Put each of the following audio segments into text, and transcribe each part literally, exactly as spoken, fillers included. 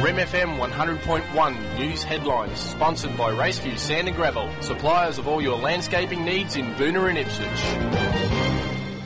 Rem F M one hundred point one News Headlines, sponsored by Raceview Sand and Gravel, suppliers of all your landscaping needs in Boonah and Ipswich.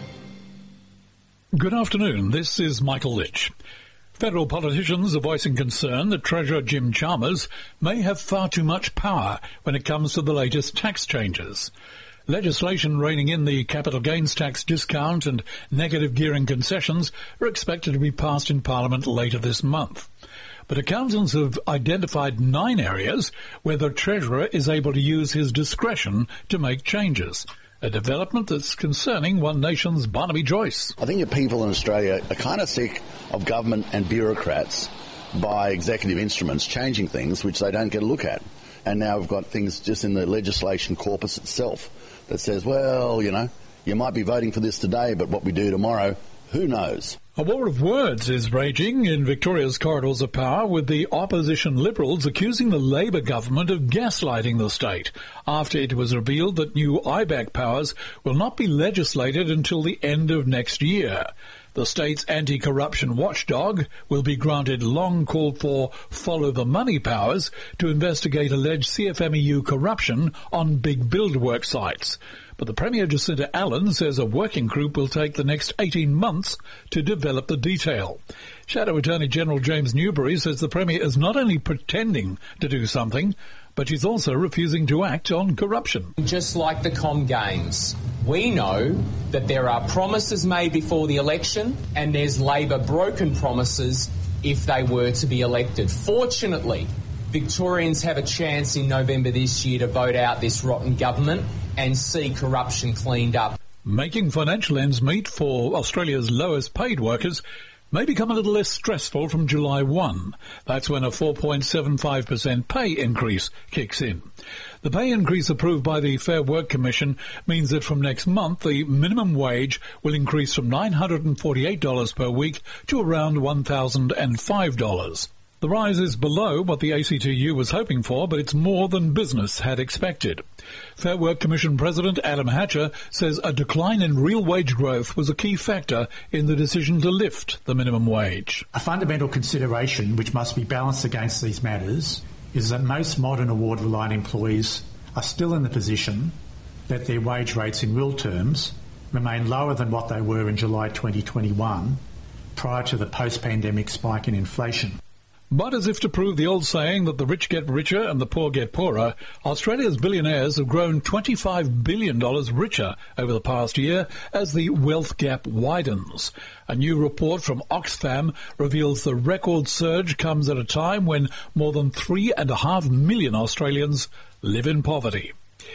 Good afternoon, this is Michael Litch. Federal politicians are voicing concern that Treasurer Jim Chalmers may have far too much power when it comes to the latest tax changes. Legislation reining in the capital gains tax discount and negative gearing concessions are expected to be passed in Parliament later this month. But accountants have identified nine areas where the Treasurer is able to use his discretion to make changes. A development that's concerning One Nation's Barnaby Joyce. I think the people in Australia are kind of sick of government and bureaucrats by executive instruments changing things which they don't get a look at. And now we've got things just in the legislation corpus itself that says, well, you know, you might be voting for this today, but what we do tomorrow, who knows? A war of words is raging in Victoria's corridors of power, with the opposition Liberals accusing the Labor government of gaslighting the state after it was revealed that new I BAC powers will not be legislated until the end of next year. The state's anti-corruption watchdog will be granted long-called-for follow-the-money powers to investigate alleged C F M E U corruption on big build work sites. But the Premier Jacinta Allen says a working group will take the next eighteen months to develop the detail. Shadow Attorney General James Newbury says the Premier is not only pretending to do something, but she's also refusing to act on corruption. Just like the Com Games, we know that there are promises made before the election and there's Labor broken promises if they were to be elected. Fortunately, Victorians have a chance in November this year to vote out this rotten government and see corruption cleaned up. Making financial ends meet for Australia's lowest paid workers may become a little less stressful from July first. That's when a four point seven five percent pay increase kicks in. The pay increase approved by the Fair Work Commission means that from next month the minimum wage will increase from nine hundred forty-eight dollars per week to around one thousand five dollars. The rise is below what the A C T U was hoping for, but it's more than business had expected. Fair Work Commission President Adam Hatcher says a decline in real wage growth was a key factor in the decision to lift the minimum wage. A fundamental consideration which must be balanced against these matters is that most modern award-reliant employees are still in the position that their wage rates in real terms remain lower than what they were in July twenty twenty-one, prior to the post-pandemic spike in inflation. But as if to prove the old saying that the rich get richer and the poor get poorer, Australia's billionaires have grown twenty-five billion dollars richer over the past year as the wealth gap widens. A new report from Oxfam reveals the record surge comes at a time when more than three and a half million Australians live in poverty.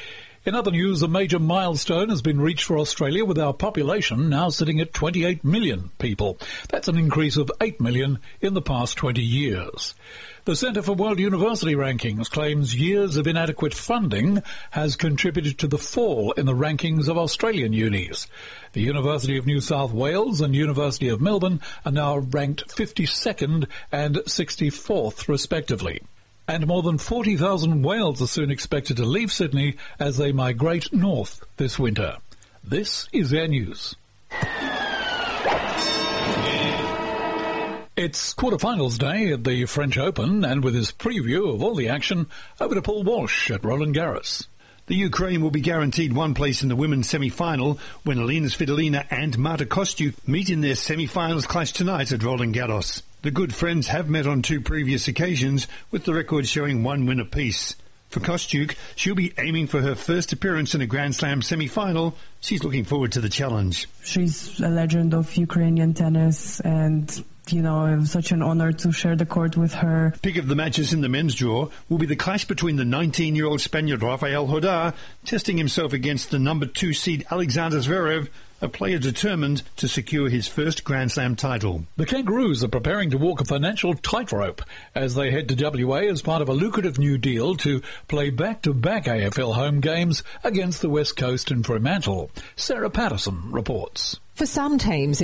In other news, a major milestone has been reached for Australia, with our population now sitting at twenty-eight million people. That's an increase of eight million in the past twenty years. The Centre for World University Rankings claims years of inadequate funding has contributed to the fall in the rankings of Australian unis. The University of New South Wales and University of Melbourne are now ranked fifty-second and sixty-fourth respectively. And more than forty thousand whales are soon expected to leave Sydney as they migrate north this winter. This is Air News. It's quarterfinals day at the French Open, and with his preview of all the action, over to Paul Walsh at Roland Garros. The Ukraine will be guaranteed one place in the women's semi-final when Alina Svitolina and Marta Kostyuk meet in their semi-finals clash tonight at Roland Garros. The good friends have met on two previous occasions, with the record showing one win apiece. For Kostyuk, she'll be aiming for her first appearance in a Grand Slam semi-final. She's looking forward to the challenge. She's a legend of Ukrainian tennis, and you know, it was such an honor to share the court with her. Pick of the matches in the men's draw will be the clash between the nineteen-year-old Spaniard Rafael Hodar, testing himself against the number two seed Alexander Zverev, a player determined to secure his first Grand Slam title. The Kangaroos are preparing to walk a financial tightrope as they head to W A as part of a lucrative new deal to play back-to-back A F L home games against the West Coast and Fremantle. Sarah Patterson reports. For some teams,